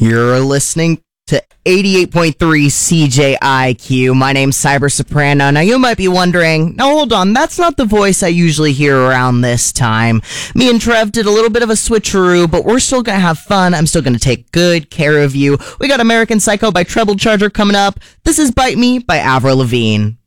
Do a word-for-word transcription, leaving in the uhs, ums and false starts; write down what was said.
You're listening to eighty-eight point three C J I Q. My name's Cyber Soprano. Now, you might be wondering, now hold on, that's not the voice I usually hear around this time. Me and Trev did a little bit of a switcheroo, but we're still going to have fun. I'm still going to take good care of you. We got American Psycho by Treble Charger coming up. This is Bite Me by Avril Lavigne.